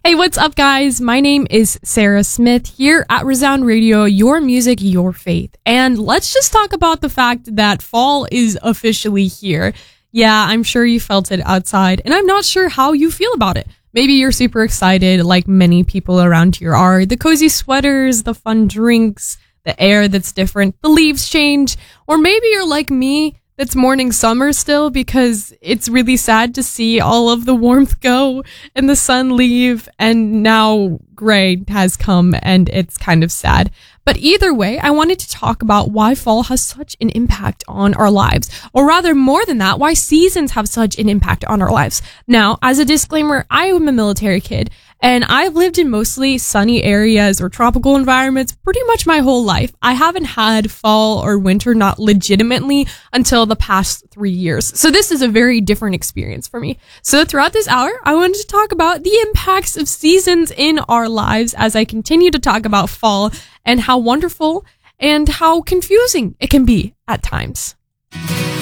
Hey, what's up, guys? My name is Sarah Smith here at Resound Radio, your music, your faith. And let's just talk about the fact that fall is officially here. Yeah, I'm sure you felt it outside, and I'm not sure how you feel about it. Maybe you're super excited, like many people around here are. The cozy sweaters, the fun drinks, the air that's different, the leaves change. Or maybe you're like me, that's mourning summer still because it's really sad to see all of the warmth go and the sun leave, and now gray has come and it's kind of sad. But either way, I wanted to talk about why fall has such an impact on our lives, or rather more than that, why seasons have such an impact on our lives. Now, as a disclaimer, I am a military kid, and I've lived in mostly sunny areas or tropical environments pretty much my whole life. I haven't had fall or winter, not legitimately, until the past 3 years. So this is a very different experience for me. So throughout this hour, I wanted to talk about the impacts of seasons in our lives as I continue to talk about fall and how wonderful and how confusing it can be at times.